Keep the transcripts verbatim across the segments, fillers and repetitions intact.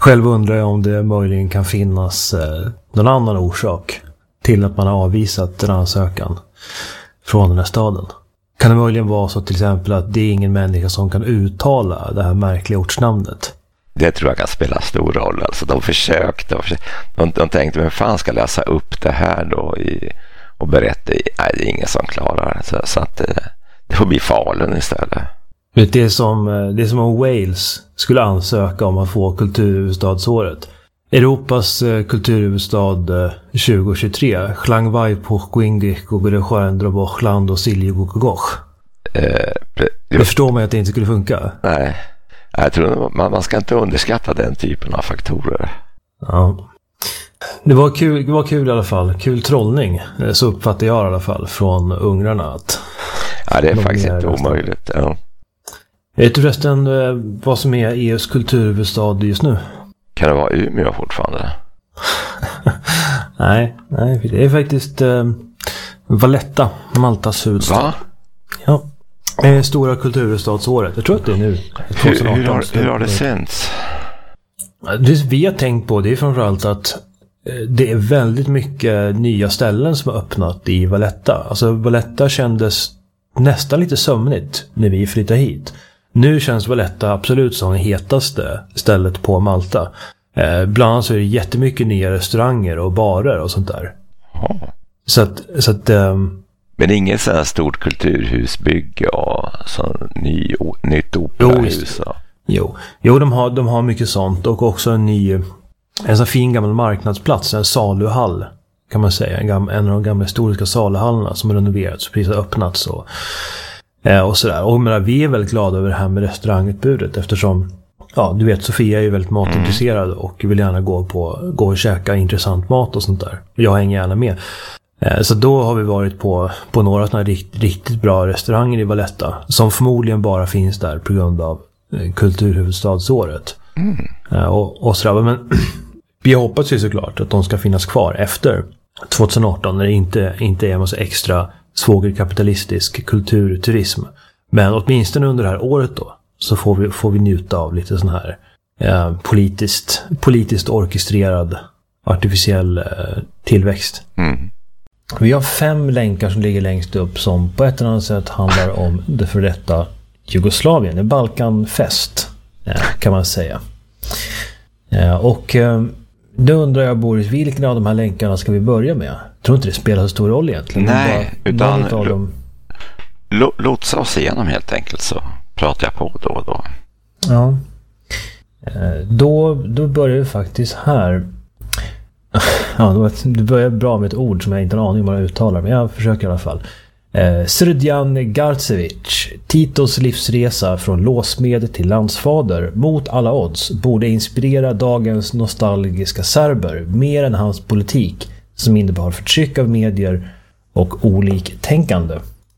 Själv undrar jag om det möjligen kan finnas eh, någon annan orsak till att man har avvisat en ansökan från den här staden. Kan det möjligen vara så till exempel att det är ingen människa som kan uttala det här märkliga ortsnamnet? Det tror jag kan spela stor roll. Alltså de försökte, de, de tänkte, vem fan ska läsa upp det här då i, och berätta? Nej, det är ingen som klarar. Så, så att det, det får bli Falun istället. Det är, som, det är som om Wales skulle ansöka om att få kulturhuvudstadsåret. Europas kulturhuvudstad tjugo tjugotre. Klangvaj på Quingik och Gudesjön och Bochland och Siljegogogoch. Eh, det förstår man att det inte skulle funka. Nej, jag tror man, man ska inte underskatta den typen av faktorer. Ja. Det var kul, det var kul i alla fall. Kul trollning, så uppfattar jag i alla fall från ungrarna att... Ja, det är faktiskt är inte omöjligt. Ja. Vet du förresten vad som är E U:s kulturhuvudstad just nu? Kan det vara Umeå fortfarande? nej, nej, det är faktiskt eh, Valletta, Maltas huvudstad. Va? Ja, det är stora kulturhuvudstadsåret. Jag tror att det är nu. Hur, hur, har, hur har det sänts? Det vi har tänkt på, det är framförallt att det är väldigt mycket nya ställen som har öppnat i Valletta. Alltså Valletta kändes nästan lite sömnigt när vi flyttade hit. Nu känns Valletta absolut som det hetaste stället på Malta. Eh, bland annat så är det jättemycket nya restauranger och barer och sånt där. Ja. Så att... Så att um... Men inget så här stort kulturhusbygge och så ny, o, nytt operahus? Jo, jo. jo de, har, de har mycket sånt och också en ny... En sån fin gammal marknadsplats, en saluhall kan man säga. En, gammal, en av de gamla historiska saluhallarna som har renoverats och precis har öppnats och... Och sådär. Och menar, vi är väldigt glada över det här med restaurangutbudet eftersom, ja, du vet, Sofia är ju väldigt matintresserad mm. och vill gärna gå, på, gå och käka intressant mat och sånt där. Jag hänger gärna med. Så då har vi varit på, på några sådana rikt, riktigt bra restauranger i Valletta som förmodligen bara finns där på grund av kulturhuvudstadsåret. Mm. Och, och sådär. Men vi hoppas ju såklart att de ska finnas kvar efter tjugo arton när det inte, inte är en massa extra svågerkapitalistisk kulturturism. Men åtminstone under det här året då så får vi, får vi njuta av lite sån här eh, politiskt, politiskt orkestrerad artificiell eh, tillväxt. Mm. Vi har fem länkar som ligger längst upp som på ett eller annat sätt handlar om det för detta Jugoslavien. En Balkanfest eh, kan man säga. Eh, och eh, nu undrar jag, Boris, vilken av de här länkarna ska vi börja med? Jag tror inte det spelar så stor roll egentligen. Nej, bara, utan av dem... lo- lotsa oss igenom helt enkelt så pratar jag på då och då. Ja. Då, då börjar vi faktiskt här. Ja, det börjar bra med ett ord som jag inte har en aning om vad jag uttalar, men jag försöker i alla fall. Eh, Srđan Garcevic, Titos livsresa från låsmed till landsfader mot alla odds borde inspirera dagens nostalgiska serber mer än hans politik som innebar förtryck av medier och oliktänkande.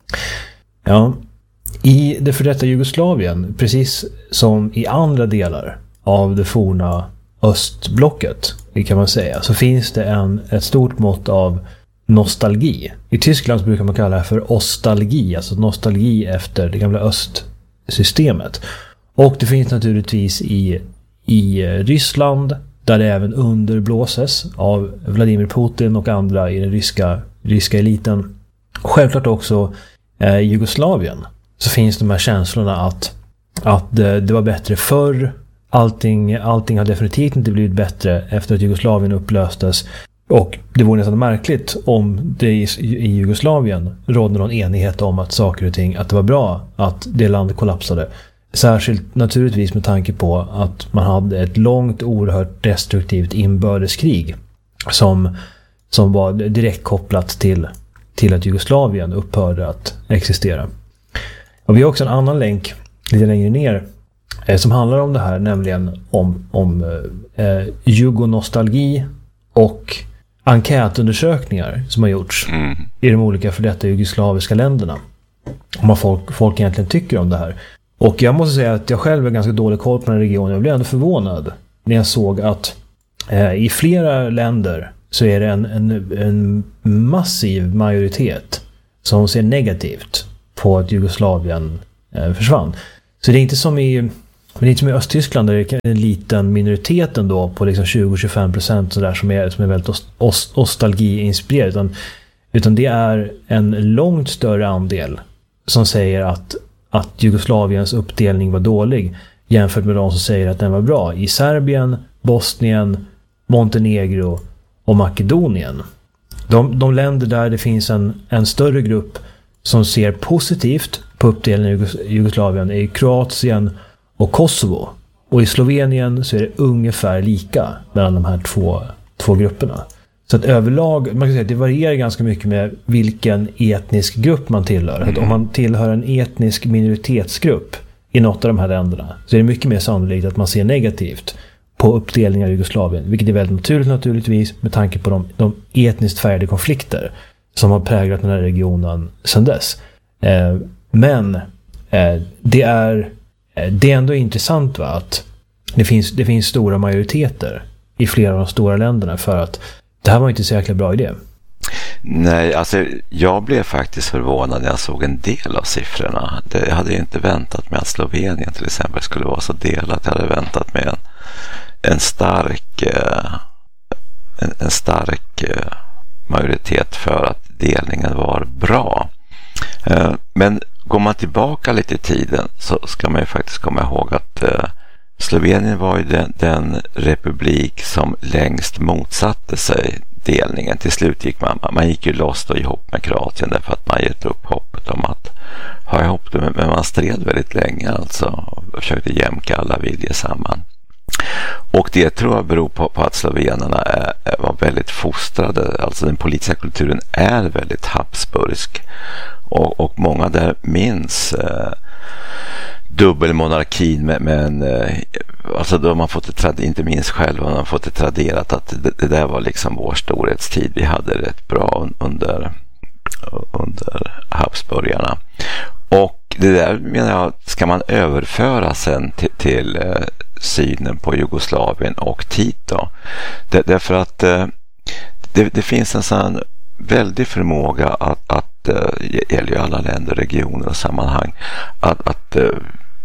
Ja, i det för detta Jugoslavien, precis som i andra delar av det forna östblocket, det kan man säga, så finns det en, ett stort mått av nostalgi. I Tyskland så brukar man kalla det för ostalgi, alltså nostalgi efter det gamla östsystemet. Och det finns naturligtvis i, i Ryssland, där det även underblåses av Vladimir Putin och andra i den ryska, ryska eliten. Självklart också eh, i Jugoslavien så finns de här känslorna att, att det, det var bättre förr. Allting, allting har definitivt inte blivit bättre efter att Jugoslavien upplöstes. Och det vore nästan märkligt om det i, i Jugoslavien rådde någon enighet om att saker och ting, att det var bra att det landet kollapsade. Särskilt naturligtvis med tanke på att man hade ett långt, oerhört destruktivt inbördeskrig som, som var direkt kopplat till, till att Jugoslavien upphörde att existera. Och vi har också en annan länk lite längre ner eh, som handlar om det här, nämligen om, om eh, jugonostalgi och enkätundersökningar som har gjorts mm. i de olika för detta jugoslaviska länderna. Om vad folk, folk egentligen tycker om det här. Och jag måste säga att jag själv är ganska dålig koll på den regionen. Jag blev ändå förvånad när jag såg att eh, i flera länder så är det en, en, en massiv majoritet som ser negativt på att Jugoslavien eh, försvann. Så det är inte som i, Men inte som i Östtyskland där det är en liten minoritet ändå på liksom tjugo till tjugofem procent sådär, som är, som är väldigt ost, ost, nostalgi-inspirerad. Utan, utan det är en långt större andel som säger att, att Jugoslaviens uppdelning var dålig jämfört med de som säger att den var bra i Serbien, Bosnien, Montenegro och Makedonien. De, de länder där det finns en, en större grupp som ser positivt på uppdelningen i Jugoslavien är Kroatien och Kosovo. Och i Slovenien så är det ungefär lika mellan de här två, två grupperna. Så att överlag, man kan säga att det varierar ganska mycket med vilken etnisk grupp man tillhör. Mm. Att om man tillhör en etnisk minoritetsgrupp i något av de här länderna så är det mycket mer sannolikt att man ser negativt på uppdelningar i Jugoslavien. Vilket är väldigt naturligt naturligtvis med tanke på de, de etniskt färgade konflikter som har präglat den här regionen sedan dess. Eh, men eh, det är Det är ändå intressant, va, att det finns, det finns stora majoriteter i flera av de stora länderna för att det här var inte så jäkla bra idé. Nej, alltså jag blev faktiskt förvånad när jag såg en del av siffrorna. Det, jag hade inte väntat mig att Slovenien till exempel skulle vara så delat. Jag hade väntat mig en, en stark en, en stark majoritet för att delningen var bra. Men går man tillbaka lite i tiden så ska man ju faktiskt komma ihåg att eh, Slovenien var ju den, den republik som längst motsatte sig delningen. Till slut gick man, man gick ju loss då ihop med Kroatien därför att man gett upp hoppet om att ha ihop det, men man stred väldigt länge alltså och försökte jämka alla viljor samman. Och det tror jag beror på, på att slovenerna är, var väldigt fostrade, alltså den politiska kulturen är väldigt habsburgsk. Och, och många där minns eh, dubbelmonarkin, men, men eh, alltså då har man fått det, inte minst själv, man har fått det traderat att det, det där var liksom vår storhetstid. Vi hade rätt bra under, under Habsburgarna. Och det där menar jag ska man överföra sen till, till eh, synen på Jugoslavien och Tito. Det, därför att eh, det, det finns en sån väldig förmåga att, att det gäller ju alla länder, regioner och sammanhang, att, att uh,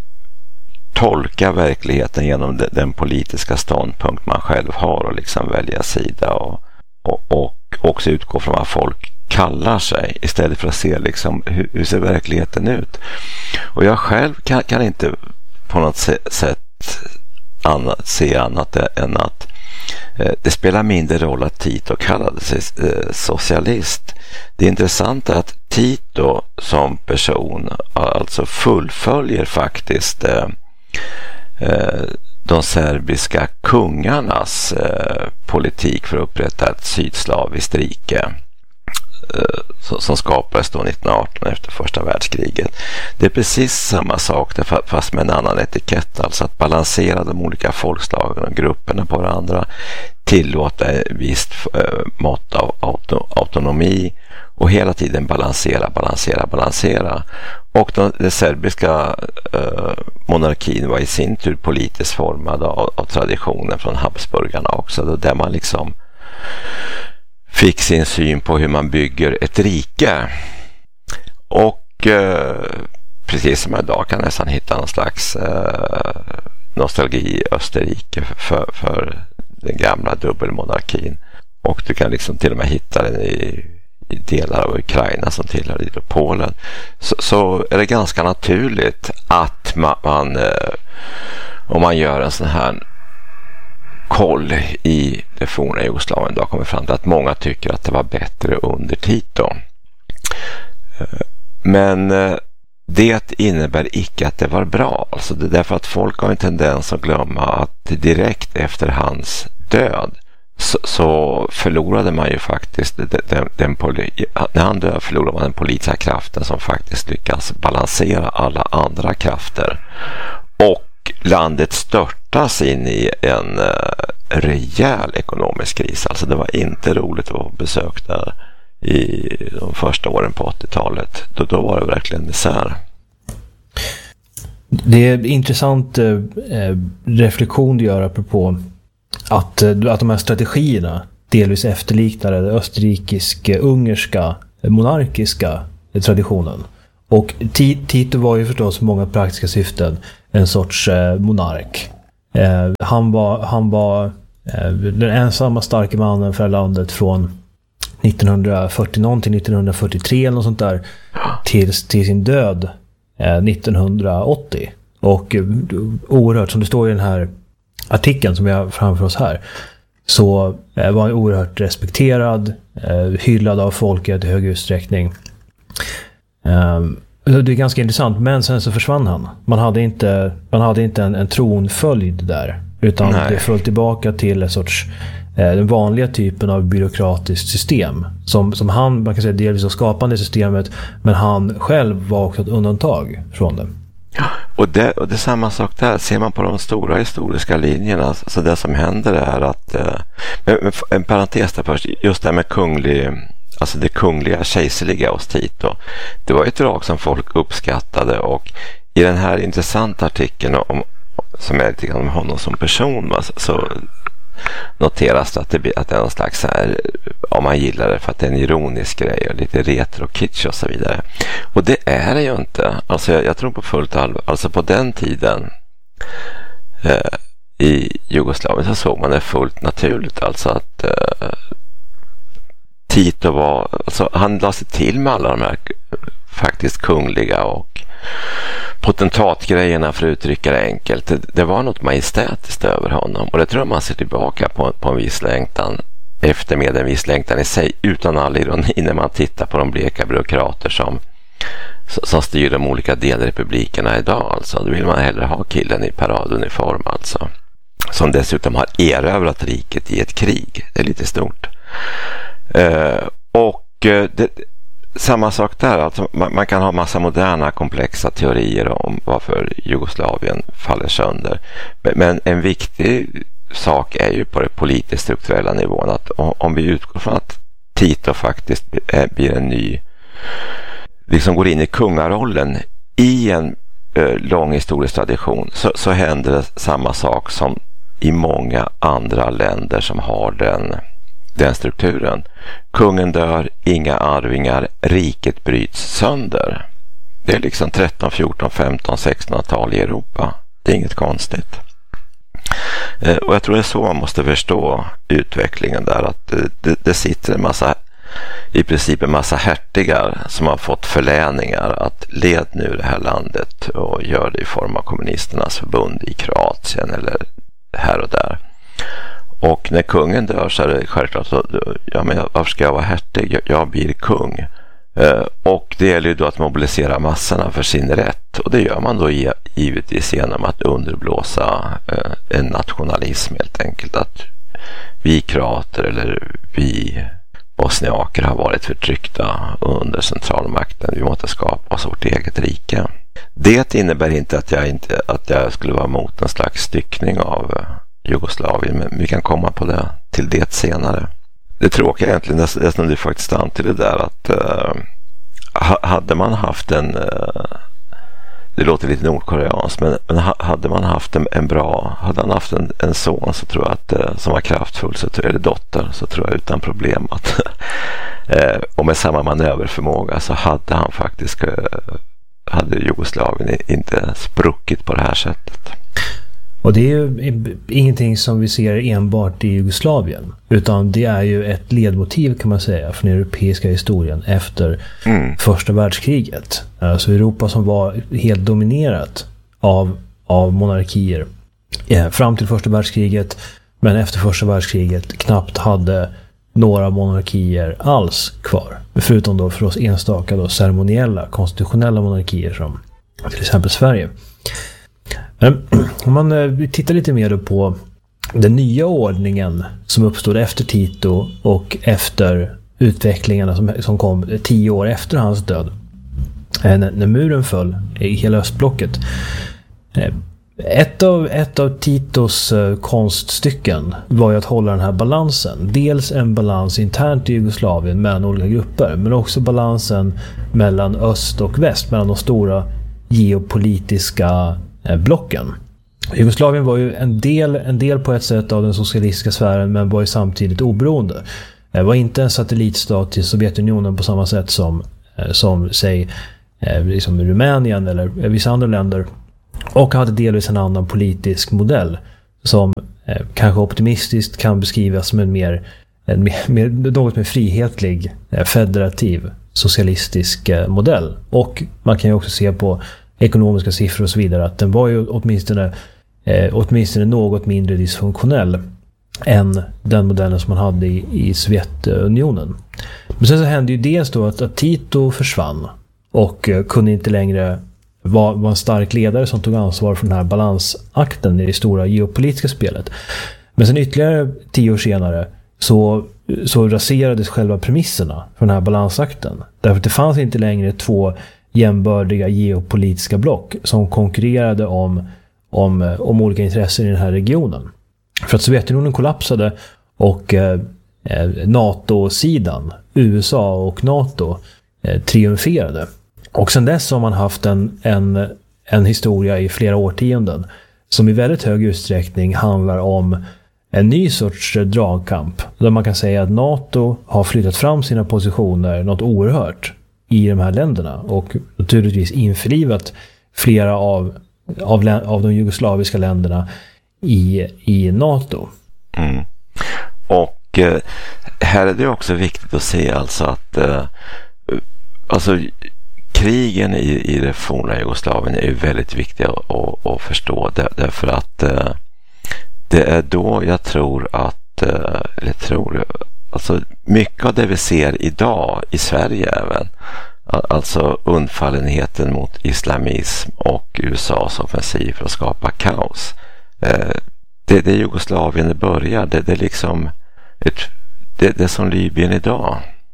tolka verkligheten genom de, den politiska ståndpunkt man själv har och liksom välja sida och, och, och också utgå från vad folk kallar sig istället för att se liksom hur, hur ser verkligheten ut. Och jag själv kan, kan inte på något sätt annat, se annat än att det spelar mindre roll att Tito kallade sig socialist. Det intressanta är att Tito som person alltså fullföljer faktiskt eh, de serbiska kungarnas eh, politik för att upprätta ett sydslaviskt rike eh, som skapades då nittonhundraarton efter första världskriget. Det är precis samma sak fast med en annan etikett, alltså att balansera de olika folkslagen och grupperna på varandra, tillåta ett visst eh, mått av auto, autonomi och hela tiden balansera, balansera, balansera. Och den, den serbiska eh, monarkin var i sin tur politiskt formad av, av traditionen från Habsburgarna också, där man liksom fick sin syn på hur man bygger ett rike. Och eh, precis som idag kan nästan hitta någon slags eh, nostalgi i Österrike för, för den gamla dubbelmonarkin. Och du kan liksom till och med hitta den i, i delar av Ukraina som tillhör i Polen. Så, så är det ganska naturligt att man, man eh, om man gör en sån här koll i det forna Jugoslavien då kommer fram till att många tycker att det var bättre under Tito. Men det innebär icke att det var bra. Alltså det är därför att folk har en tendens att glömma att direkt efter hans död så, så förlorade man ju faktiskt den, den, den, när han död förlorade man den politiska kraften som faktiskt lyckas balansera alla andra krafter. Och landet störtas in i en uh, rejäl ekonomisk kris. Alltså det var inte roligt att besöka i de första åren på åttiotalet. Då, då var det verkligen misär. Det är intressant eh, reflektion du gör apropå att, att de här strategierna delvis efterliknar den österrikisk-ungerska monarkiska traditionen. Och Tito var ju förstås många praktiska syften en sorts eh, monark. Eh, han var, han var eh, den ensamma starka mannen för landet från nittonhundrafyrtio någon till nittonhundrafyrtiotre eller något sånt där till, till sin död eh, nittonhundraåttio. Och eh, oerhört, som det står i den här artikeln som vi har framför oss här, så eh, var han oerhört respekterad, eh, hyllad av folket i hög utsträckning. Eh, det är ganska intressant, men sen så försvann han. Man hade inte, man hade inte en, en tronföljd där, utan Nej. det föll tillbaka till en sorts eh, den vanliga typen av byråkratiskt system som, som han, man kan säga, delvis av skapande systemet, men han själv var också ett undantag från det. Och det, och det är samma sak där. Ser man på de stora historiska linjerna, så det som händer är att eh, en parentes där först, just det här med kunglig, alltså det kungliga kejserliga hos Tito, det var ett drag som folk uppskattade, och i den här intressanta artikeln om, som är lite grann om honom som person, så noteras det att det, blir, att det är någon slags så här, om man gillar det för att det är en ironisk grej och lite retro kitsch och så vidare. Och det är det ju inte. Alltså jag, jag tror på fullt allvar. Alltså på den tiden eh, i Jugoslavien så såg man det fullt naturligt. Alltså att eh, Tito var, alltså han la sig till med alla de här faktiskt kungliga och potentatgrejerna, för att uttrycka det enkelt. Det, det var något majestätiskt över honom, och det tror jag man ser tillbaka på, på en viss längtan efter, med en viss längtan i sig, utan all ironi, när man tittar på de bleka byråkrater som, som styr de olika delrepublikerna idag. Alltså, då vill man hellre ha killen i paraduniform, alltså, som dessutom har erövrat riket i ett krig. Det är lite stort. Uh, och uh, det samma sak där, alltså man, man kan ha massa moderna komplexa teorier om varför Jugoslavien faller sönder. Men, men en viktig sak är ju på det politiskt strukturella nivån, att om, om vi utgår från att Tito faktiskt blir en ny, liksom går in i kungarollen i en eh, lång historisk tradition, så, så händer det samma sak som i många andra länder som har den den strukturen. Kungen dör, inga arvingar, riket bryts sönder. Det är liksom tretton, fjorton, femton, sextonhundratal i Europa. Det är inget konstigt. Eh, och jag tror det är så man måste förstå utvecklingen där, att det, det sitter en massa, i princip en massa hertigar som har fått förläningar att led nu det här landet, och gör det i form av kommunisternas förbund i Kroatien eller här och där. Och när kungen dör så är det självklart så, ja, men varför ska jag vara hertig? Jag, jag blir kung. Eh, och det gäller ju då att mobilisera massorna för sin rätt. Och det gör man då givetvis genom att underblåsa eh, en nationalism, helt enkelt. Att vi kroater eller vi bosniaker har varit förtryckta under centralmakten. Vi måste skapa oss vårt eget rike. Det innebär inte att jag, inte, att jag skulle vara emot en slags styckning av Jugoslavien, men vi kan komma på det till det senare. Det tråkiga egentligen, det, det som du faktiskt an till det där, att uh, hade man haft en uh, det låter lite nordkoreanskt, men, men hade man haft en, en bra, hade han haft en, en son så tror jag att, uh, som var kraftfull, så tror jag, eller dotter, så tror jag utan problem att uh, och med samma manöverförmåga så hade han faktiskt uh, hade Jugoslavien inte spruckit på det här sättet. Och det är ju ingenting som vi ser enbart i Jugoslavien, utan det är ju ett ledmotiv, kan man säga, för den europeiska historien efter mm. första världskriget. Alltså Europa som var helt dominerat av, av monarkier ja, fram till första världskriget, men efter första världskriget knappt hade några monarkier alls kvar, förutom då för oss enstaka då ceremoniella, konstitutionella monarkier som till exempel Sverige. Om man tittar lite mer på den nya ordningen som uppstod efter Tito och efter utvecklingarna som, som kom tio år efter hans död, när, när muren föll i hela östblocket. Ett av, ett av Titos konststycken var ju att hålla den här balansen. Dels en balans internt i Jugoslavien mellan olika grupper, men också balansen mellan öst och väst, mellan de stora geopolitiska blocken. Jugoslavien var ju en del, en del på ett sätt av den socialistiska sfären, men var ju samtidigt oberoende. Det var inte en satellitstat till Sovjetunionen på samma sätt som, som säg, liksom Rumänien eller vissa andra länder och hade delvis en annan politisk modell som eh, kanske optimistiskt kan beskrivas som en mer, en mer, mer något mer frihetlig, eh, federativ, socialistisk eh, modell. Och man kan ju också se på ekonomiska siffror och så vidare att den var ju åtminstone, eh, åtminstone något mindre dysfunktionell än den modellen som man hade i, i Sovjetunionen. Men sen så hände ju dels då att, att Tito försvann och eh, kunde inte längre vara var en stark ledare som tog ansvar för den här balansakten i det stora geopolitiska spelet. Men sen ytterligare tio år senare så, så raserades själva premisserna för den här balansakten. Därför att det fanns inte längre två jämbördiga geopolitiska block som konkurrerade om, om, om olika intressen i den här regionen. För att Sovjetunionen kollapsade och eh, NATO-sidan, U S A och NATO, eh, triumferade. Och sen dess har man haft en, en, en historia i flera årtionden som i väldigt hög utsträckning handlar om en ny sorts dragkamp. Där man kan säga att NATO har flyttat fram sina positioner något oerhört i de här länderna och naturligtvis införlivat flera av, av, av de jugoslaviska länderna i, i NATO. Mm. Och eh, här är det också viktigt att se alltså att eh, alltså krigen i, i det forna Jugoslavien är ju väldigt viktiga att, att, att förstå där, därför att eh, det är då jag tror att eh, eller tror alltså mycket av det vi ser idag i Sverige även, alltså undfallenheten mot islamism och U S A:s offensiv för att skapa kaos. Eh, det, det är Jugoslavien det börjar, det, det är liksom ett, det, det är som Libyen idag.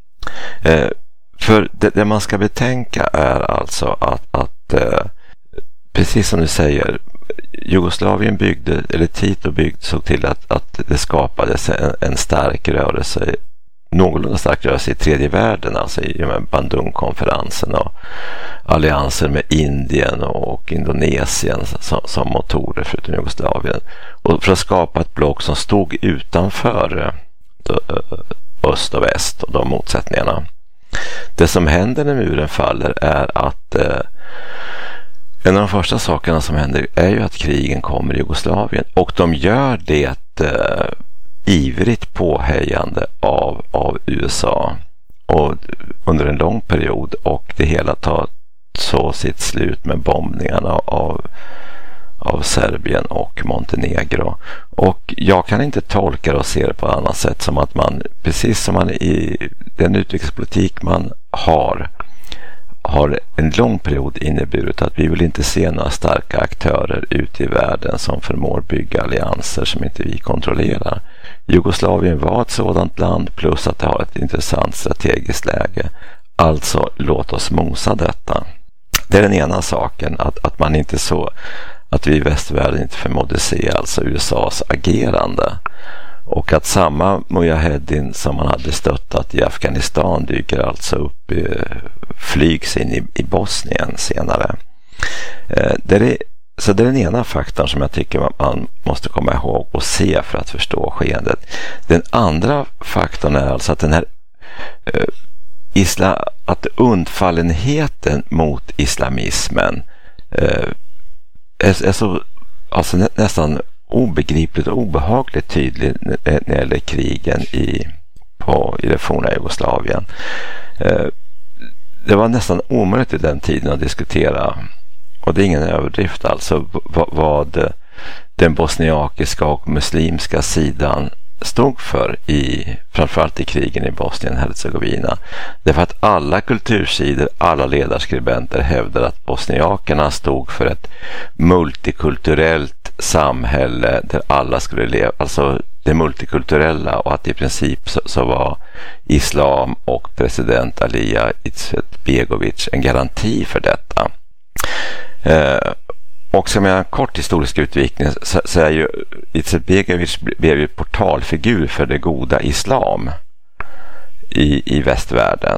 Eh, för det, det man ska betänka är alltså att, att eh, precis som du säger, Jugoslavien byggde, eller Tito byggde, såg till att, att det skapades en, en stark rörelse, någorlunda stark rörelse i tredje världen, alltså i med Bandung-konferensen och allianser med Indien och Indonesien som, som motorer förutom Jugoslavien. Och för att skapa ett block som stod utanför öst och väst och de motsättningarna. Det som händer när muren faller är att eh, en av de första sakerna som händer är ju att krigen kommer i Jugoslavien, och de gör det eh, ivrigt påhejande av, av U S A och under en lång period, och det hela tar så sitt slut med bombningarna av, av Serbien och Montenegro. Och jag kan inte tolka det och se det på ett annat sätt som att man, precis som man i den utrikespolitik man har har en lång period inneburit att vi vill inte se några starka aktörer ute i världen som förmår bygga allianser som inte vi kontrollerar. Jugoslavien var ett sådant land, plus att det har ett intressant strategiskt läge. Alltså låt oss mosa detta. Det är den ena saken, att, att man inte så att vi i västvärlden inte förmådde se alltså U S A:s agerande. Och att samma Mujahedin som man hade stöttat i Afghanistan dyker alltså upp, i, flygs in i, i Bosnien senare. Eh, det är, så det är den ena faktorn som jag tycker man måste komma ihåg och se för att förstå skeendet. Den andra faktorn är alltså att den här eh, isla, att undfallenheten mot islamismen eh, är, är så alltså nä, nästan obegripligt och obehagligt tydlig när det gäller krigen i, på, i det forna Jugoslavien. Eh, det var nästan omöjligt i den tiden att diskutera, och det är ingen överdrift alltså, vad, vad den bosniakiska och muslimska sidan stod för i, framförallt i krigen i Bosnien-Hercegovina. Därför att alla kultursidor, alla ledarskribenter hävdade att bosniakerna stod för ett multikulturellt samhälle där alla skulle leva, alltså det multikulturella, och att i princip så, så var islam och president Alija Izetbegovic en garanti för detta. Eh, Och som en kort historisk utvikning så, så är ju Izetbegovic blev ju portalfigur för det goda islam i, i västvärlden.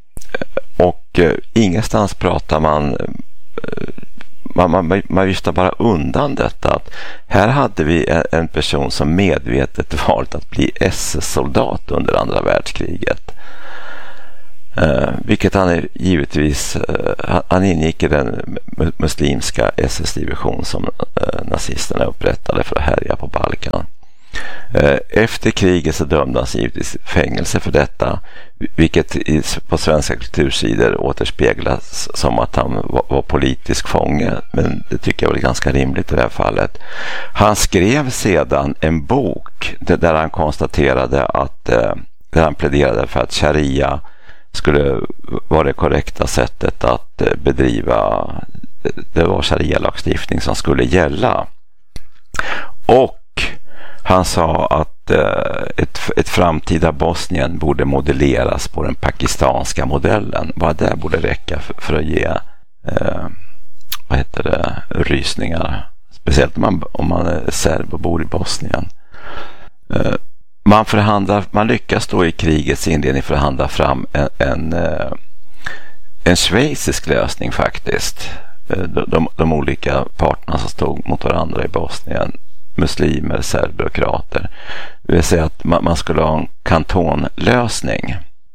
Och eh, ingenstans pratar man, eh, man, man, man viftar bara undan detta. Att här hade vi en, en person som medvetet valt att bli S S-soldat under andra världskriget. Eh, vilket han är givetvis, eh, han ingick i den muslimska S S-division som eh, nazisterna upprättade för att härja på Balkan. Eh, efter kriget så dömdes han givetvis fängelse för detta, vilket i, på svenska kultursidor återspeglas som att han var, var politisk fånge, men det tycker jag var ganska rimligt i det här fallet. Han skrev sedan en bok där han konstaterade att eh, där han pläderade för att sharia skulle vara det korrekta sättet att bedriva, det var sharia-lagstiftning som skulle gälla. Och han sa att ett, ett framtida Bosnien borde modelleras på den pakistanska modellen. Bara det borde räcka för, för att ge eh, vad heter det, rysningar. Speciellt om man, om man är serb och bor i Bosnien. Eh, Man, förhandlar, man lyckas då i krigets inledning förhandla fram en, en, en schweizisk lösning faktiskt. De, de, de olika parterna som stod mot varandra i Bosnien, muslimer, serber och kroater. Det vill säga att man, man skulle ha en kantonlösning.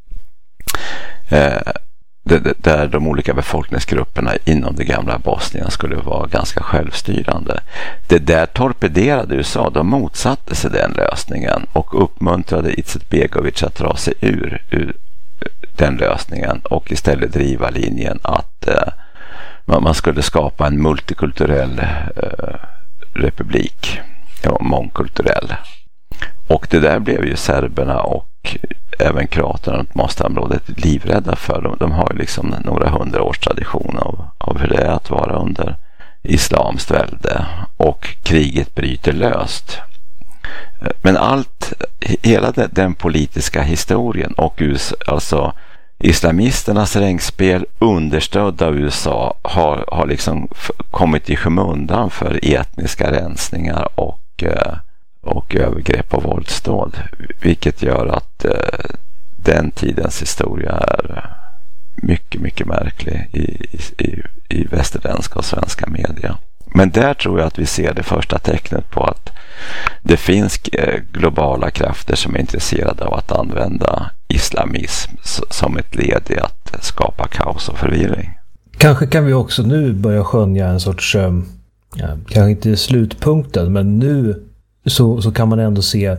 Eh, där de olika befolkningsgrupperna inom det gamla Bosnien skulle vara ganska självstyrande. Det där torpederade U S A, de motsatte sig den lösningen och uppmuntrade Izetbegovic att dra sig ur, ur den lösningen och istället driva linjen att eh, man skulle skapa en multikulturell eh, republik, ja, mångkulturell. Och det där blev ju serberna och även kroaterna runt Mostarområdet livrädda för. De, de har ju liksom några hundra års tradition av, av hur det är att vara under islams välde, och kriget bryter löst. Men allt, hela den, den politiska historien och U S A, alltså islamisternas regnspel understödda av U S A har, har liksom kommit i skymundan för etniska rensningar och och övergrepp och våldsdåd, vilket gör att eh, den tidens historia är mycket, mycket märklig i, i, i västerländska och svenska media. Men där tror jag att vi ser det första tecknet på att det finns eh, globala krafter som är intresserade av att använda islamism som ett led i att skapa kaos och förvirring. Kanske kan vi också nu börja skönja en sorts, ja, kanske inte slutpunkten, men nu Så, så kan man ändå se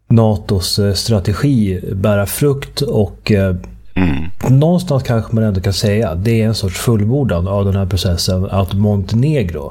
NATOs strategi bära frukt, och eh, mm. någonstans kanske man ändå kan säga det är en sorts fullbordan av den här processen att Montenegro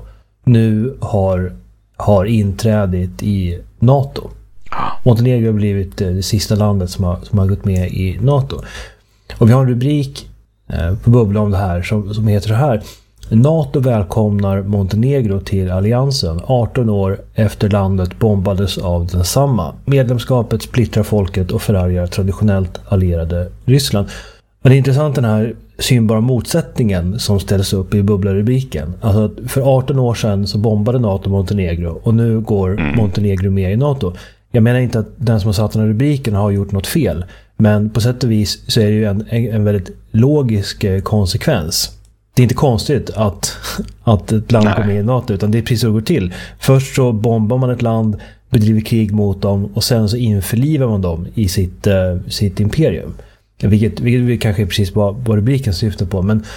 nu har, har inträdit i NATO. Montenegro har blivit det sista landet som har, som har gått med i NATO. Och vi har en rubrik eh, på Bubbla om det här som, som heter så här: NATO välkomnar Montenegro till alliansen arton år efter landet bombades av densamma. Medlemskapet splittrar folket och förargar traditionellt allierade Ryssland. Men det är intressant den här synbara motsättningen som ställs upp i bubblarubriken. Alltså för arton år sedan så bombade NATO Montenegro och nu går Montenegro med i NATO. Jag menar inte att den som har satt den här rubriken har gjort något fel, men på sätt och vis så är det ju en, en väldigt logisk konsekvens. Det är inte konstigt att, att ett land går med i NATO, utan det är precis så det går till. Först så bombar man ett land, bedriver krig mot dem, och sen så införlivar man dem i sitt, uh, sitt imperium. Vilket, vilket kanske är precis vad, vad rubriken syftar på. Men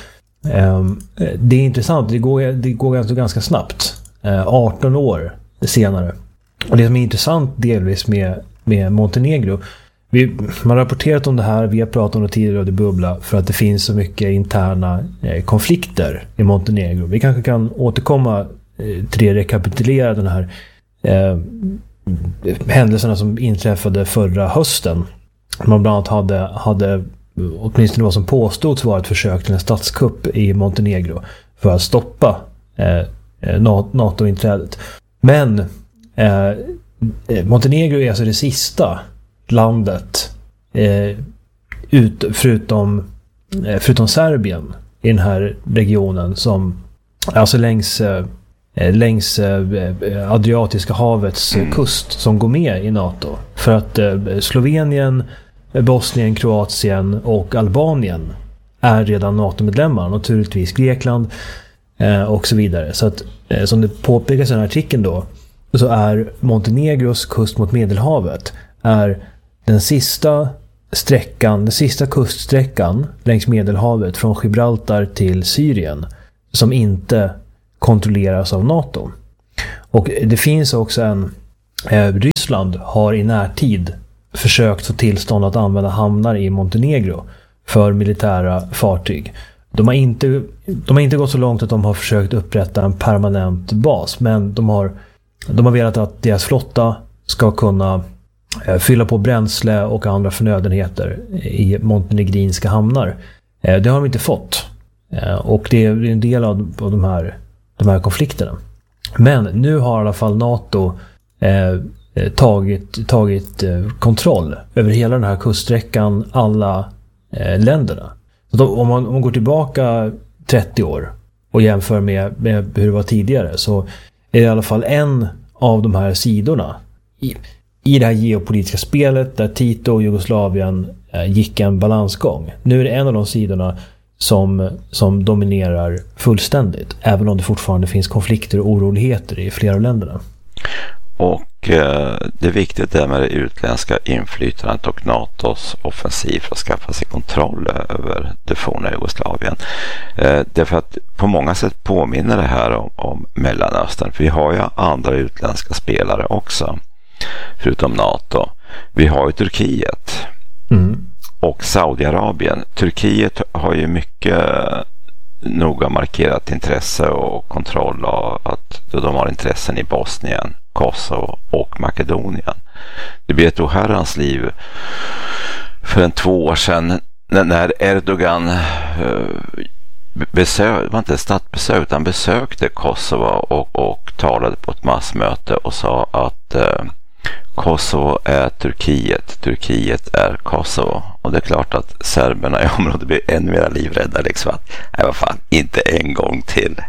um, det är intressant, det går, det går ganska, ganska snabbt. Uh, arton år senare. Och det som är intressant delvis med, med Montenegro, Vi, man har rapporterat om det här, vi har pratat om det tidigare och det bubbla för att det finns så mycket interna eh, konflikter i Montenegro. Vi kanske kan återkomma eh, till det, rekapitulera den här eh, händelserna som inträffade förra hösten. Man bland annat hade, hade åtminstone vad som påstods var ett försök till en statskupp i Montenegro för att stoppa eh, NATO-inträdet. Men eh, Montenegro är alltså det sista landet eh, ut, förutom, eh, förutom Serbien i den här regionen som alltså längs, eh, längs eh, Adriatiska havets eh, kust som går med i NATO. För att eh, Slovenien, Bosnien, Kroatien och Albanien är redan NATO-medlemmar, naturligtvis Grekland eh, och så vidare. Så att eh, som det påpekas i den här artikeln då, så är Montenegros kust mot Medelhavet är den sista sträckan, den sista kuststräckan längs Medelhavet från Gibraltar till Syrien som inte kontrolleras av NATO. Och det finns också en eh, Ryssland har i närtid försökt få tillstånd att använda hamnar i Montenegro för militära fartyg. De har inte, de har inte gått så långt att de har försökt upprätta en permanent bas, men de har, de har velat att deras flotta ska kunna eh, fylla på bränsle och andra förnödenheter i montenegrinska hamnar. Eh, det har de inte fått. Eh, och det är en del av, av de, här, de här konflikterna. Men nu har i alla fall NATO eh, tagit, tagit eh, kontroll över hela den här kuststräckan, alla eh, länderna. Så då, om, man, om man går tillbaka trettio år och jämför med, med hur det var tidigare, så är det i alla fall en av de här sidorna i, i det här geopolitiska spelet där Tito och Jugoslavien eh, gick en balansgång. Nu är det en av de sidorna som, som dominerar fullständigt, även om det fortfarande finns konflikter och oroligheter i flera av länderna. Och eh, det är viktigt det med det utländska inflytandet och NATOs offensiv för att skaffa sig kontroll över det forna Jugoslavien. Eh, därför att på många sätt påminner det här om, om Mellanöstern. För vi har ju andra utländska spelare också, förutom NATO. Vi har ju Turkiet mm. och Saudiarabien. Turkiet har ju mycket noga markerat intresse och kontroll av att de har intressen i Bosnien, Kosovo och Makedonien. Det blev ett oherrans liv för en två år sedan när Erdogan besökte, var inte ett statsbesök utan besökte Kosovo och, och talade på ett massmöte och sa att eh, Kosovo är Turkiet, Turkiet är Kosovo. Och det är klart att serberna i området blir ännu mer livrädda liksom att, nej vad fan, inte en gång till.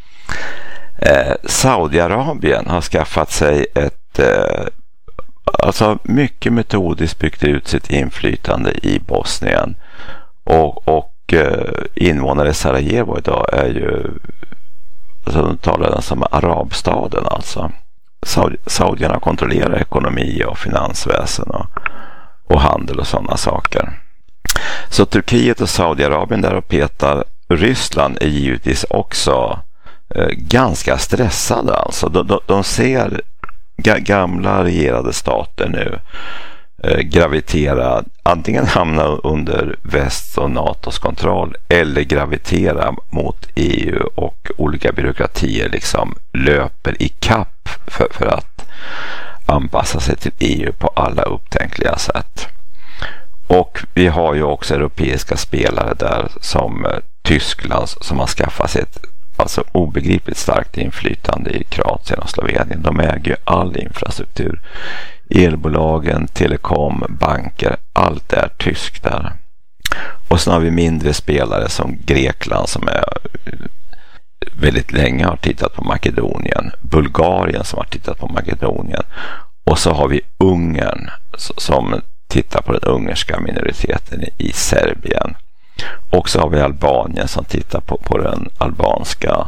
Eh, Saudiarabien har skaffat sig ett eh, alltså mycket metodiskt byggt ut sitt inflytande i Bosnien och, och eh, invånare i Sarajevo idag är ju, alltså de talar den som arabstaden alltså. Saudi, Saudierna kontrollerar ekonomi och finansväsen och, och handel och sådana saker. Så Turkiet och Saudiarabien där och petar. Ryssland är givetvis också eh, ganska stressade alltså. De, de, de ser ga, gamla regerade stater nu eh, gravitera, antingen hamna under väst och NATOs kontroll eller gravitera mot E U och olika byråkratier liksom löper i kapp för, för att anpassa sig till E U på alla upptänkliga sätt. Och vi har ju också europeiska spelare där som eh, Tyskland som har skaffat sig ett alltså obegripligt starkt inflytande i Kroatien och Slovenien. De äger ju all infrastruktur. Elbolagen, telekom, banker, allt är tyskt där. Och sen har vi mindre spelare som Grekland som är väldigt länge har tittat på Makedonien. Bulgarien som har tittat på Makedonien. Och så har vi Ungern som tittar på den ungerska minoriteten i Serbien. Och så har vi Albanien som tittar på, på den albanska,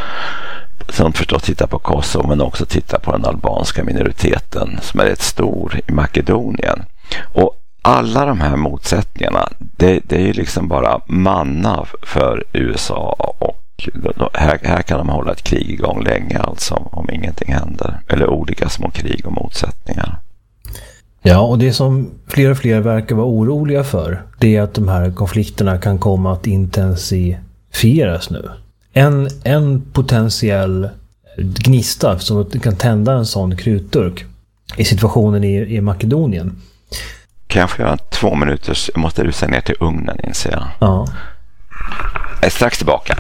som förstås tittar på Kosovo men också tittar på den albanska minoriteten som är rätt stor i Makedonien. Och alla de här motsättningarna, det, det är ju liksom bara manna för U S A och här, här kan de hålla ett krig igång länge alltså om ingenting händer. Eller olika små krig och motsättningar. Ja, och det som fler och fler verkar vara oroliga för, det är att de här konflikterna kan komma att intensifieras nu. En, en potentiell gnista som kan tända en sån krutdurk i situationen i, i Makedonien. Kan jag få göra två minuters, jag måste rusa ner till ugnen inser jag. Ja. Jag är strax tillbaka.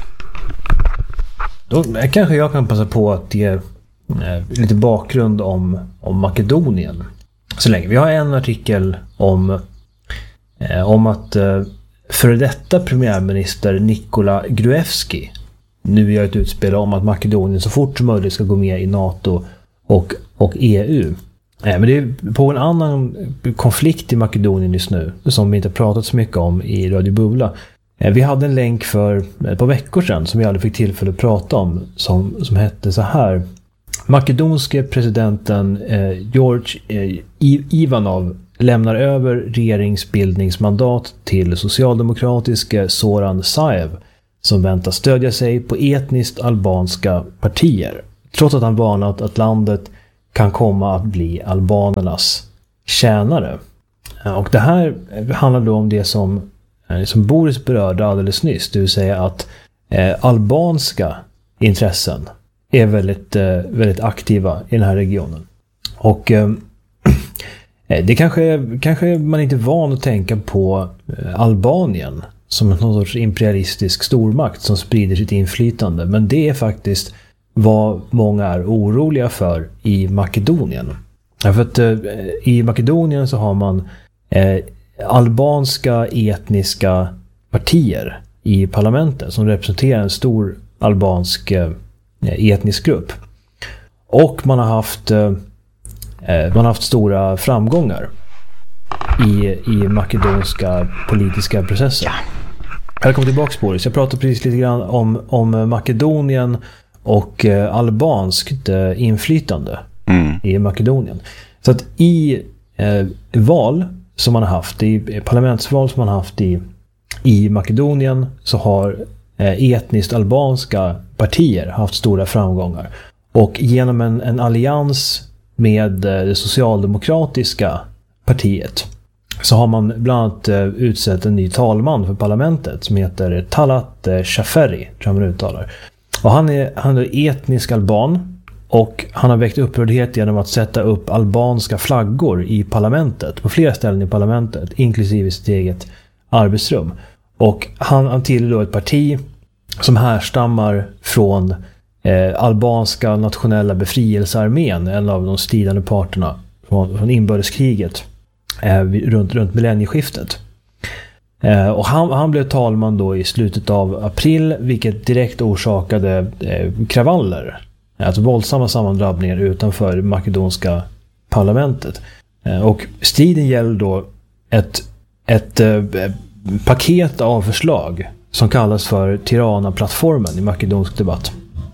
Då kanske jag kan passa på att ge eh, lite bakgrund om, om Makedonien. Så länge. Vi har en artikel om, eh, om att eh, före detta premiärminister Nikola Gruevski nu gör ett utspel om att Makedonien så fort som möjligt ska gå med i NATO och, och E U. Eh, men det är på en annan konflikt i Makedonien just nu som vi inte pratat så mycket om i Radio Bubbla. Eh, vi hade en länk för ett par veckor sedan som vi aldrig fick tillfälle att prata om som, som hette så här: makedonske presidenten eh, George eh, Ivanov lämnar över regeringsbildningsmandat till socialdemokratiska Zoran Zaev, som väntas stödja sig på etniskt albanska partier, trots att han varnat att landet kan komma att bli albanernas tjänare. Och det här handlar då om det som, som Boris berörde alldeles nyss, det vill säga att eh, albanska intressen är väldigt, eh, väldigt aktiva i den här regionen. Och eh, det kanske, kanske man inte är van att tänka på eh, Albanien som någon sorts imperialistisk stormakt som sprider sitt inflytande, men det är faktiskt vad många är oroliga för i Makedonien. För att eh, i Makedonien så har man eh, albanska etniska partier i parlamentet som representerar en stor albansk eh, etnisk grupp. Och man har haft eh, man har haft stora framgångar i, i makedonska politiska processer. Jag kommer tillbaka på det. Så jag pratade precis lite grann om, om Makedonien och eh, albanskt eh, inflytande mm. i Makedonien. Så att i eh, val som man har haft, i parlamentsval som man har haft i, i Makedonien, så har eh, etniskt albanska partier haft stora framgångar. Och genom en, en allians med eh, det socialdemokratiska partiet så har man bland annat eh, utsett en ny talman för parlamentet som heter Talat eh, Shaferi, tror jag man uttalar. Och han är, han är etnisk alban, och han har väckt upprördhet genom att sätta upp albanska flaggor i parlamentet, på flera ställen i parlamentet, inklusive sitt eget arbetsrum. Och han, han tillhör ett parti som härstammar från eh, albanska nationella befrielsearmén, en av de stridande parterna från, från inbördeskriget eh, runt, runt millennieskiftet. Eh, och han, han blev talman då i slutet av april, vilket direkt orsakade eh, kravaller. Alltså våldsamma sammandrabbningar utanför makedonska parlamentet. Eh, och striden gäller då ett, ett eh, paket av förslag som kallas för Tirana-plattformen i makedonsk debatt.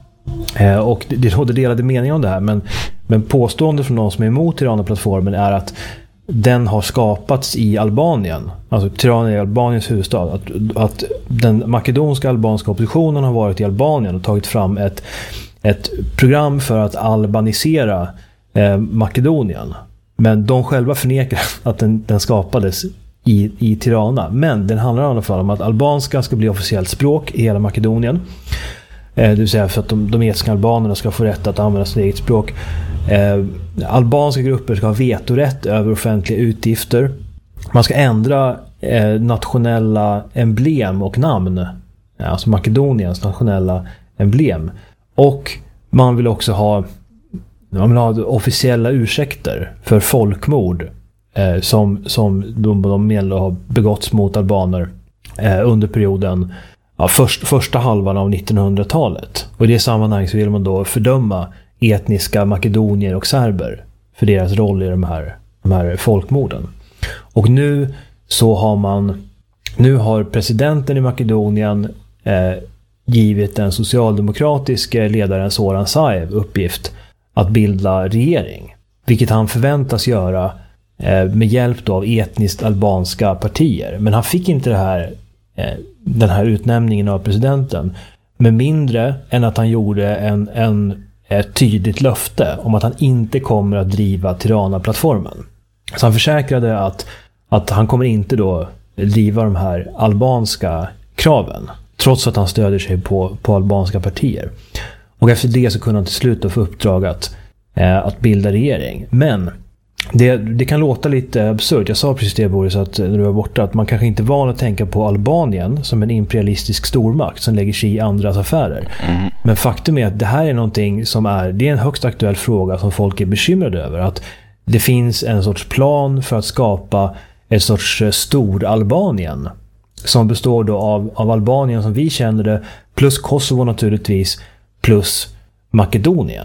Eh, och det, det råder delade meningar om det här, men, men påstående från de som är emot Tirana-plattformen är att den har skapats i Albanien. Alltså Tirana är Albaniens huvudstad. Att, att den makedonska albanska oppositionen har varit i Albanien och tagit fram ett, ett program för att albanisera eh, Makedonien. Men de själva förnekar att den, den skapades i, i Tirana. Men den handlar i alla fall om att albanska ska bli officiellt språk i hela Makedonien. Eh, det vill säga för att de, de etniska albanerna ska få rätt att använda sitt eget språk. Eh, albanska grupper ska ha vetorätt över offentliga utgifter. Man ska ändra eh, nationella emblem och namn, alltså Makedoniens nationella emblem. Och man vill också ha, man vill ha officiella ursäkter för folkmord eh, som, som de, de menar har begåtts mot albaner eh, under perioden, ja, först, första halvan av nittonhundratalet. Och i det sammanhanget så vill man då fördöma etniska makedonier och serber för deras roll i de här, de här folkmorden. Och nu så har man, nu har presidenten i Makedonien eh, givit den socialdemokratiska ledaren Zoran Zaev uppgift att bilda regering, vilket han förväntas göra eh, med hjälp då av etniskt albanska partier. Men han fick inte det här, eh, den här utnämningen av presidenten med mindre än att han gjorde en, en ett tydligt löfte om att han inte kommer att driva Tirana-plattformen. Så han försäkrade att, att han kommer inte då driva de här albanska kraven, trots att han stöder sig på, på albanska partier. Och efter det så kunde han till slut få uppdrag att, eh, att bilda regering. Men det, det kan låta lite absurt. Jag sa precis det, Boris, att när du var borta, att man kanske inte är van att tänka på Albanien som en imperialistisk stormakt som lägger sig i andras affärer. Mm. Men faktum är att det här är någonting som är, det är en högst aktuell fråga som folk är bekymrade över. Att det finns en sorts plan för att skapa en sorts stor Albanien som består då av, av Albanien som vi känner det, plus Kosovo naturligtvis, plus Makedonien.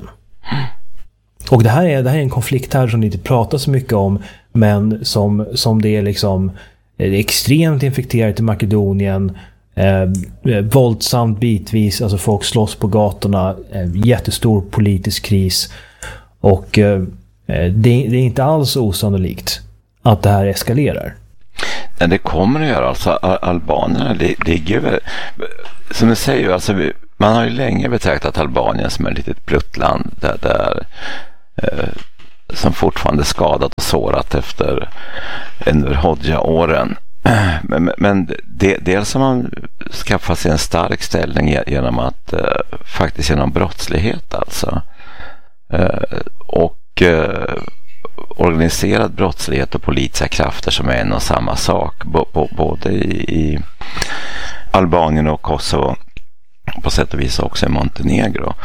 Och det här är, det här är en konflikt här som det inte pratas så mycket om, men som, som det är liksom det är extremt infekterat i Makedonien, eh, våldsamt bitvis, alltså folk slåss på gatorna, eh, jättestor politisk kris, och eh, det, det är inte alls osannolikt att det här eskalerar? Ja, det kommer att göra. Alltså, albanerna ligger väl, som du säger, alltså, man har ju länge betraktat Albanien som ett litet pluttland där, där eh, som fortfarande är skadat och sårat efter Enver Hoxha-åren. Men, men det, dels har man skaffat sig en stark ställning genom att eh, faktiskt genom brottslighet alltså. Eh, och eh, organiserad brottslighet och politiska krafter som är en och samma sak bo, bo, både i, i Albanien och Kosovo, på sätt och vis också i Montenegro,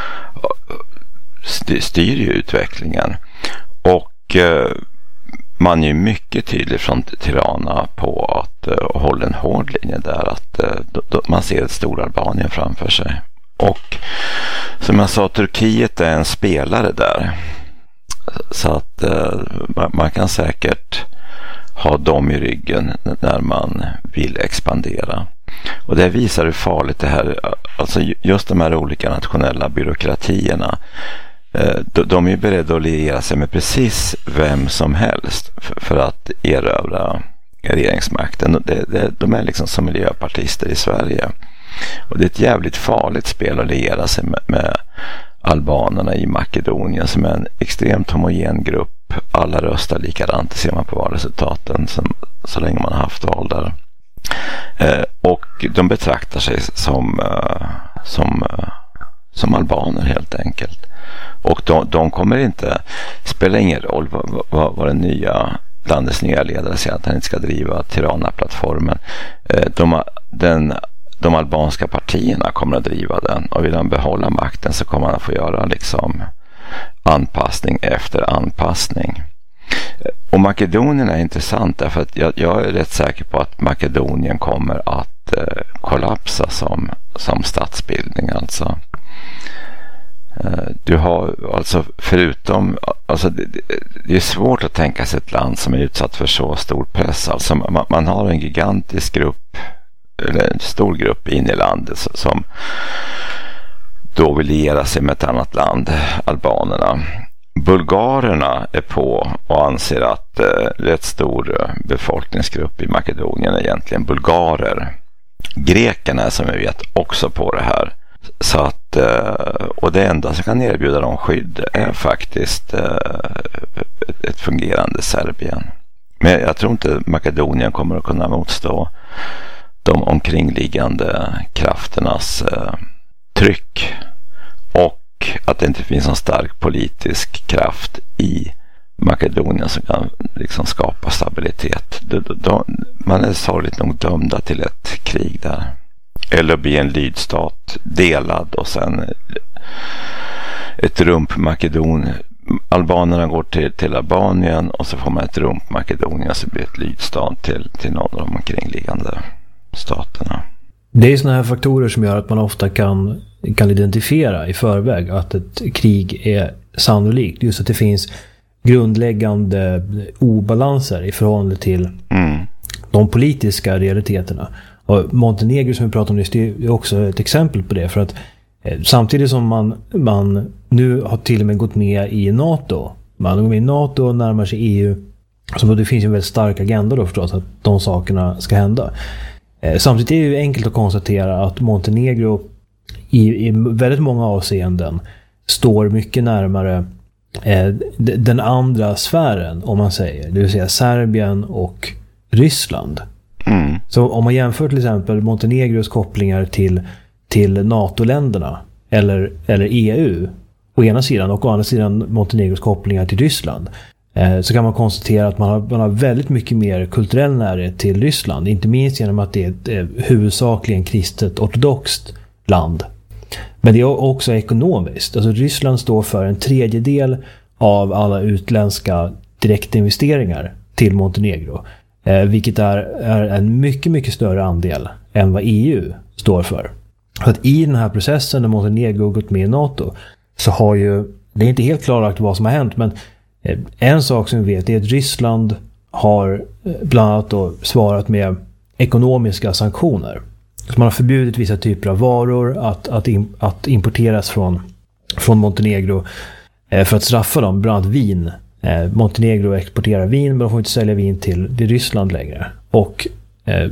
styr, styr ju utvecklingen. Och eh, man är ju mycket tydlig från Tirana på att uh, hålla en hård linje där, att uh, då, då man ser ett stort Albanien framför sig. Och som jag sa, Turkiet är en spelare där, så att uh, man, man kan säkert ha dem i ryggen när man vill expandera. Och det visar hur farligt det här, alltså just de här olika nationella byråkratierna, de är beredda att liera sig med precis vem som helst för att erövra regeringsmakten. De är liksom som miljöpartister i Sverige. Och det är ett jävligt farligt spel att liera sig med, med albanerna i Makedonien, som är en extremt homogen grupp. Alla röstar likadant, ser man på valresultaten som, så länge man har haft val där. Och de betraktar sig som, som, som albaner helt enkelt. Och de, de kommer inte, spelar ingen roll vad, vad, vad den nya, landets nya ledare säger att han inte ska driva Tirana-plattformen. De, den, de albanska partierna kommer att driva den, och vill han behålla makten så kommer han att få göra liksom anpassning efter anpassning. Och Makedonien är intressant därför att jag, jag är rätt säker på att Makedonien kommer att eh, kollapsa som, som statsbildning alltså. Du har alltså förutom, alltså det, det är svårt att tänka sig ett land som är utsatt för så stor press. Alltså man, man har en gigantisk grupp, eller en stor grupp in i landet som då vill liera sig med ett annat land, albanerna. Bulgarerna är på och anser att eh, rätt stor befolkningsgrupp i Makedonien är egentligen bulgarer. Grekerna är, som vi vet, också på det här. Så att, och det enda som kan erbjuda dem skydd är faktiskt ett fungerande Serbien. Men jag tror inte Makedonien kommer att kunna motstå de omkringliggande krafternas tryck, och att det inte finns någon stark politisk kraft i Makedonien som kan liksom skapa stabilitet. Man är sorgligt nog dömda till ett krig där. Eller bli en lydstat delad och sen ett rump Makedonien. Albanerna går till, till Albanien och så får man ett rump Makedonien, så blir ett lydstat till, till någon av de omkringliggande staterna. Det är såna här faktorer som gör att man ofta kan, kan identifiera i förväg att ett krig är sannolikt. Just att det finns grundläggande obalanser i förhållande till mm. de politiska realiteterna. Och Montenegro som vi pratade om nyss, det är också ett exempel på det. För att eh, samtidigt som man, man nu har till och med gått med i NATO, man går med i NATO och närmar sig E U, så det finns en väldigt stark agenda då förstås att de sakerna ska hända. Eh, samtidigt är det ju enkelt att konstatera att Montenegro i, i väldigt många avseenden står mycket närmare eh, den andra sfären, om man säger, det vill säga Serbien och Ryssland. Mm. Så om man jämför till exempel Montenegros kopplingar till, till NATO-länderna eller, eller E U å ena sidan och å andra sidan Montenegros kopplingar till Ryssland, eh, så kan man konstatera att man har, man har väldigt mycket mer kulturell närhet till Ryssland, inte minst genom att det är ett eh, huvudsakligen kristet ortodoxt land. Men det är också ekonomiskt. Alltså Ryssland står för en tredjedel av alla utländska direktinvesteringar till Montenegro. Eh, vilket är, är en mycket, mycket större andel än vad E U står för. För att i den här processen när Montenegro gått med i NATO så har ju, det är inte helt klarlagt vad som har hänt, men eh, en sak som vi vet är att Ryssland har eh, bland annat då svarat med ekonomiska sanktioner. Så man har förbjudit vissa typer av varor att, att, in, att importeras från, från Montenegro eh, för att straffa dem, bland annat vin eh, Montenegro exporterar vin, men de får inte sälja vin till, till Ryssland längre. Och eh,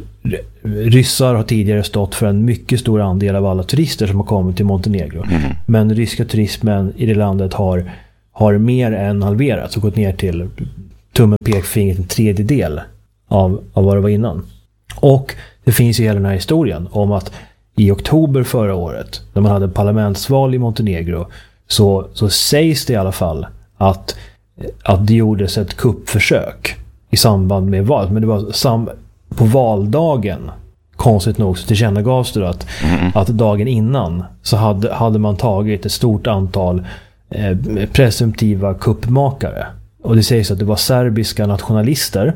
ryssar har tidigare stått för en mycket stor andel av alla turister som har kommit till Montenegro. Mm. Men ryska turismen i det landet har, har mer än halverats och gått ner till tummen pekfingret en tredjedel av, av vad det var innan. Och det finns ju hela den här historien om att i oktober förra året, när man hade parlamentsval i Montenegro, så, så sägs det i alla fall att, att det gjordes ett kuppförsök i samband med valet. Men det var sam- på valdagen, konstigt nog, så tillkännagavs det att, mm. att dagen innan så hade, hade man tagit ett stort antal eh, presumtiva kuppmakare. Och det sägs att det var serbiska nationalister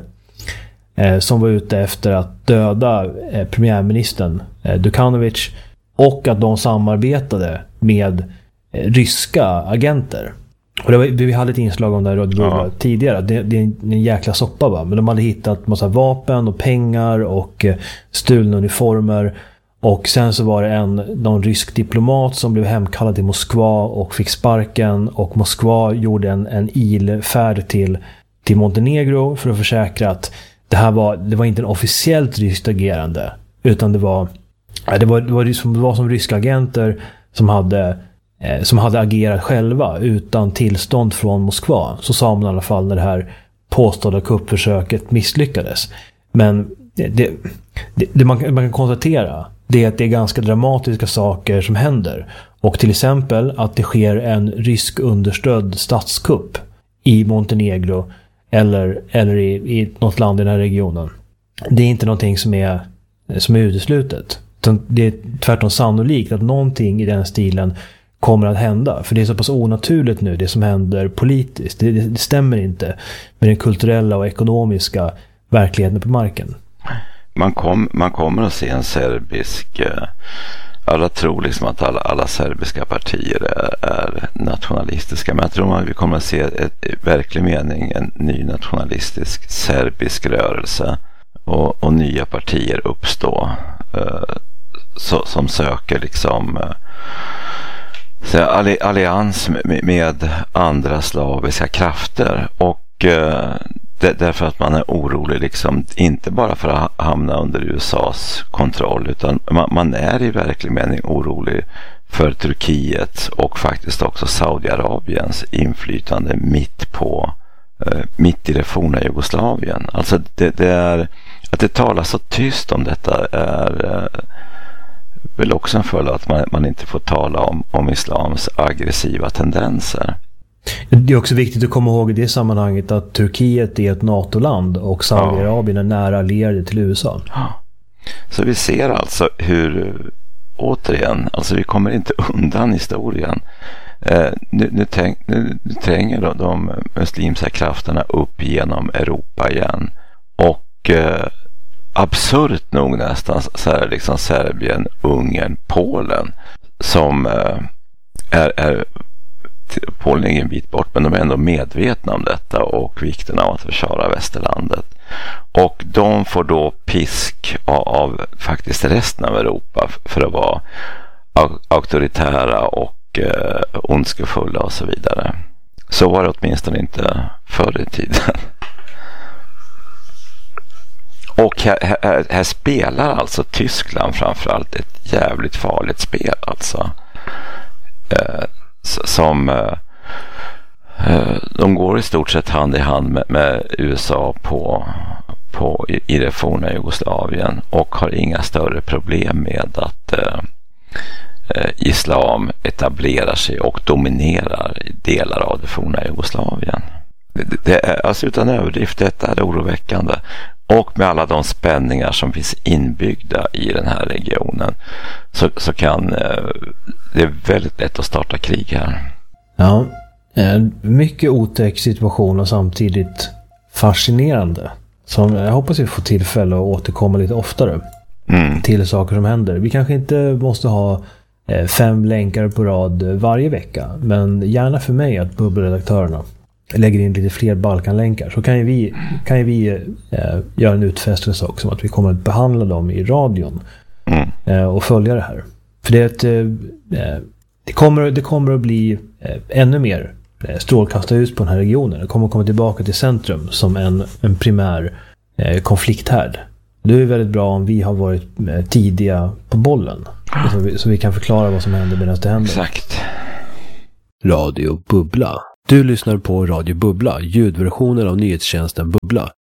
eh, som var ute efter att döda eh, premiärministern eh, Đukanović, och att de samarbetade med eh, ryska agenter. Och det var, vi hade ett inslag om det här ja. tidigare. Det, det är en, en jäkla soppa, va? Men de hade hittat massa vapen och pengar och eh, stulna uniformer. Och sen så var det en någon rysk diplomat som blev hemkallad till Moskva och fick sparken. Och Moskva gjorde en, en ilfärd till, till Montenegro för att försäkra att det här var, det var inte en officiellt ryskt agerande. Utan det var, det var, det var, som, det var som ryska agenter som hade... som hade agerat själva utan tillstånd från Moskva. Så sa man i alla fall när det här påstådda kuppförsöket misslyckades. Men det, det, det, det man, man kan konstatera, det är att det är ganska dramatiska saker som händer. Och till exempel att det sker en rysk understödd statskupp i Montenegro eller, eller i, i något land i den här regionen. Det är inte någonting som är, som är uteslutet. Det är tvärtom sannolikt att någonting i den stilen kommer att hända. För det är så pass onaturligt nu, det som händer politiskt. Det, det, det stämmer inte med den kulturella och ekonomiska verkligheten på marken. Man, kom, man kommer att se en serbisk... Alla tror liksom att alla, alla serbiska partier är, är nationalistiska. Men jag tror att vi kommer att se ett, i verklig mening en ny nationalistisk serbisk rörelse. Och, och nya partier uppstå. Eh, så, som söker liksom... Eh, Så allians med, med andra slaviska krafter, och eh, det, därför att man är orolig liksom, inte bara för att hamna under U S A:s kontroll, utan man, man är i verklig mening orolig för Turkiet och faktiskt också Saudiarabiens inflytande mitt på eh, mitt i det forna Jugoslavien. Alltså det, det är att det talas så tyst om detta är eh, väl också en följd att man, man inte får tala om, om islams aggressiva tendenser. Det är också viktigt att komma ihåg i det sammanhanget att Turkiet är ett NATO-land och Saudiarabien är nära allierade till U S A. Ja. Så vi ser alltså hur, återigen, alltså vi kommer inte undan historien. Eh, nu, nu, tänk, nu, nu tränger de, de muslimska krafterna upp genom Europa igen. Och eh, absurt nog nästan så är det liksom Serbien, Ungern, Polen som eh, är, är Polen är en bit bort, men de är ändå medvetna om detta och vikten av att försvara västerlandet. Och de får då pisk av, av faktiskt resten av Europa för att vara auktoritära och eh, ondskefulla och så vidare. Så var det åtminstone inte förr i tiden. Och här, här, här spelar alltså Tyskland framförallt ett jävligt farligt spel alltså. Eh, som eh, de går i stort sett hand i hand med, med U S A på, på, i, i det forna Jugoslavien och har inga större problem med att eh, islam etablerar sig och dominerar delar av det forna Jugoslavien. Det, det är alltså utan överdrift, detta är oroväckande. Och med alla de spänningar som finns inbyggda i den här regionen så, så kan eh, det är väldigt lätt att starta krig här. Ja, en mycket otäck situation och samtidigt fascinerande. Som jag hoppas vi får tillfälle att återkomma lite oftare mm. till saker som händer. Vi kanske inte måste ha eh, fem länkar på rad varje vecka, men gärna för mig att bubbelredaktörerna lägger in lite fler Balkanlänkar, så kan ju vi, kan ju vi eh, göra en utfästelse också om att vi kommer att behandla dem i radion mm. eh, och följa det här. För det, är ett, eh, det, kommer, det kommer att bli eh, ännu mer strålkastarljus på den här regionen. Den kommer komma tillbaka till centrum som en, en primär eh, konflikthärd. Det är väldigt bra om vi har varit tidiga på bollen. Så vi, så vi kan förklara vad som händer medan det händer. Exakt. Radio Bubbla. Du lyssnar på Radio Bubbla, ljudversionen av nyhetstjänsten Bubbla.